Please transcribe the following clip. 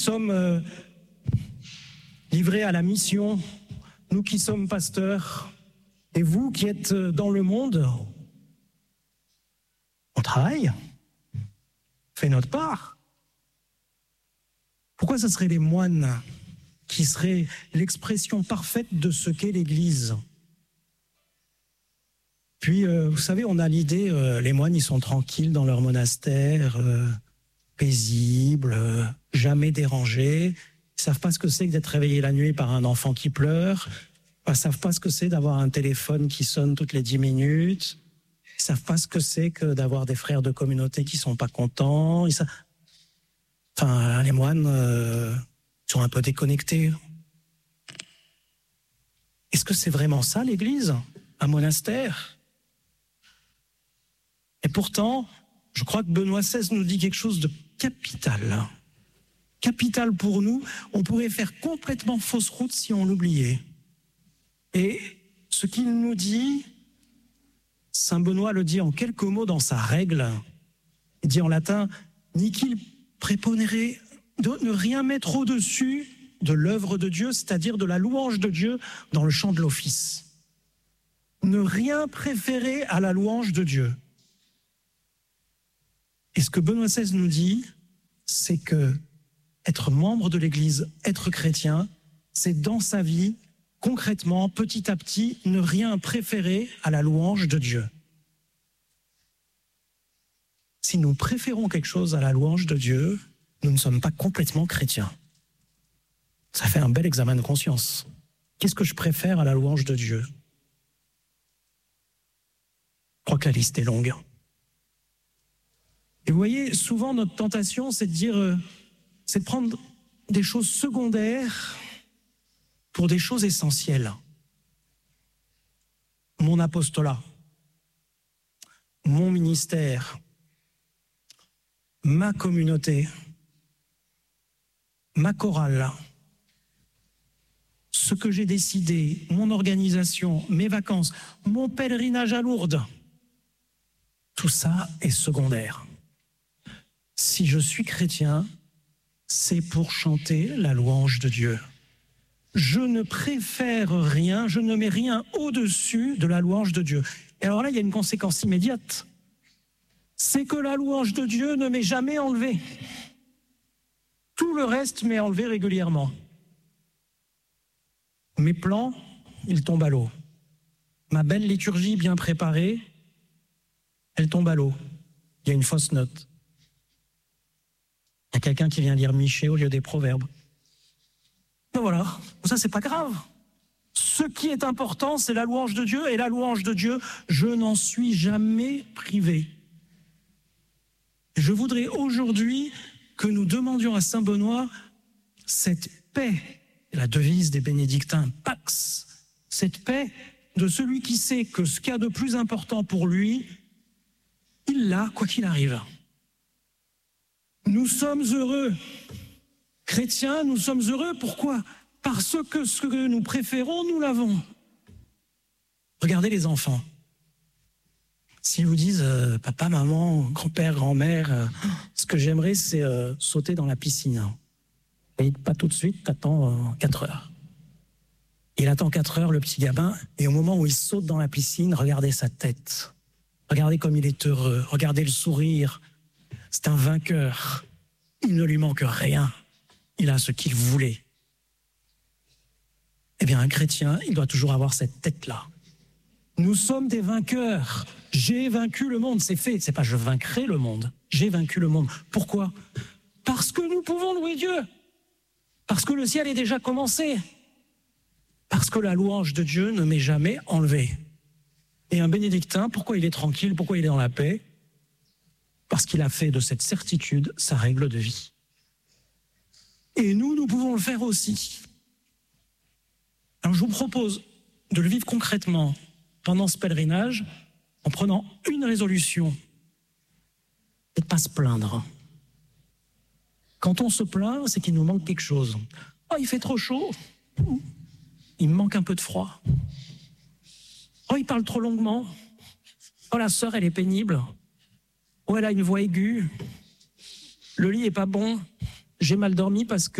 Nous sommes livrés à la mission, nous qui sommes pasteurs, et vous qui êtes dans le monde, on travaille, on fait notre part. Pourquoi ce seraient les moines qui seraient l'expression parfaite de ce qu'est l'Église? Puis, vous savez, on a l'idée, les moines, ils sont tranquilles dans leur monastère, paisibles, jamais dérangés. Ils ne savent pas ce que c'est que d'être réveillé la nuit par un enfant qui pleure. Ils ne savent pas ce que c'est d'avoir un téléphone qui sonne toutes les 10 minutes. Ils ne savent pas ce que c'est que d'avoir des frères de communauté qui ne sont pas contents. Enfin, les moines sont un peu déconnectés. Est-ce que c'est vraiment ça, l'Église? Un monastère? Et pourtant, je crois que Benoît XVI nous dit quelque chose de capital. Capital pour nous, on pourrait faire complètement fausse route si on l'oubliait. Et ce qu'il nous dit, Saint Benoît le dit en quelques mots dans sa règle. Il dit en latin « Nihil preponere », de ne rien mettre au-dessus de l'œuvre de Dieu, c'est-à-dire de la louange de Dieu dans le chant de l'office. Ne rien préférer à la louange de Dieu. Et ce que Benoît XVI nous dit, c'est que être membre de l'Église, être chrétien, c'est dans sa vie, concrètement, petit à petit, ne rien préférer à la louange de Dieu. Si nous préférons quelque chose à la louange de Dieu, nous ne sommes pas complètement chrétiens. Ça fait un bel examen de conscience. Qu'est-ce que je préfère à la louange de Dieu? Je crois que la liste est longue. Et vous voyez, souvent notre tentation, c'est de dire, c'est de prendre des choses secondaires pour des choses essentielles. Mon apostolat, mon ministère, ma communauté, ma chorale, ce que j'ai décidé, mon organisation, mes vacances, mon pèlerinage à Lourdes, tout ça est secondaire. Si je suis chrétien, c'est pour chanter la louange de Dieu. Je ne préfère rien, je ne mets rien au-dessus de la louange de Dieu. Et alors là, il y a une conséquence immédiate. C'est que la louange de Dieu ne m'est jamais enlevée. Tout le reste m'est enlevé régulièrement. Mes plans, ils tombent à l'eau. Ma belle liturgie bien préparée, elle tombe à l'eau. Il y a une fausse note. Il y a quelqu'un qui vient lire Michée au lieu des proverbes. Et voilà, ça c'est pas grave. Ce qui est important, c'est la louange de Dieu, et la louange de Dieu, je n'en suis jamais privé. Je voudrais aujourd'hui que nous demandions à Saint Benoît cette paix, la devise des bénédictins, Pax, cette paix de celui qui sait que ce qu'il y a de plus important pour lui, il l'a quoi qu'il arrive. Nous sommes heureux. Chrétiens, nous sommes heureux. Pourquoi? Parce que ce que nous préférons, nous l'avons. Regardez les enfants. S'ils vous disent « Papa, maman, grand-père, grand-mère, ce que j'aimerais, c'est sauter dans la piscine. » Et pas tout de suite, t'attends 4 heures. Il attend 4 heures, le petit gamin, et au moment où il saute dans la piscine, regardez sa tête. Regardez comme il est heureux. Regardez le sourire. C'est un vainqueur. Il ne lui manque rien. Il a ce qu'il voulait. Eh bien, un chrétien, il doit toujours avoir cette tête-là. Nous sommes des vainqueurs. J'ai vaincu le monde, c'est fait. C'est pas je vaincrai le monde. J'ai vaincu le monde. Pourquoi? Parce que nous pouvons louer Dieu. Parce que le ciel est déjà commencé. Parce que la louange de Dieu ne m'est jamais enlevée. Et un bénédictin, pourquoi il est tranquille? Pourquoi il est dans la paix? Parce qu'il a fait de cette certitude sa règle de vie. Et nous pouvons le faire aussi. Alors je vous propose de le vivre concrètement pendant ce pèlerinage en prenant une résolution, c'est de ne pas se plaindre. Quand on se plaint, c'est qu'il nous manque quelque chose. Oh, il fait trop chaud. Il me manque un peu de froid. Oh, il parle trop longuement. Oh, la sœur, elle est pénible. Oh, elle a une voix aiguë. Le lit est pas bon. j'ai mal dormi parce que